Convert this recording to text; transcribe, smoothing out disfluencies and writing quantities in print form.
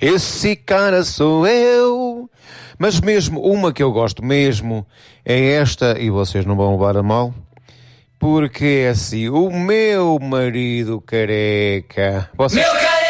esse cara sou eu. Mas mesmo, uma que eu gosto mesmo é esta, e vocês não vão levar a mal, porque é assim, o meu marido careca. Vocês... Meu careca!